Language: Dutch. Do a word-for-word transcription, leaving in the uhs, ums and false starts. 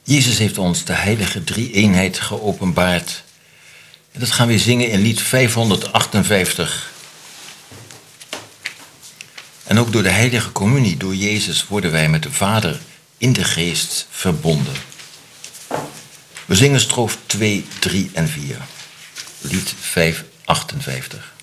Jezus heeft ons de heilige drie-eenheid geopenbaard. En dat gaan we zingen in lied vijfhonderdachtenvijftig. En ook door de heilige communie, door Jezus, worden wij met de Vader in de geest verbonden. We zingen stroof twee, drie en vier. Lied vijfhonderdachtenvijftig.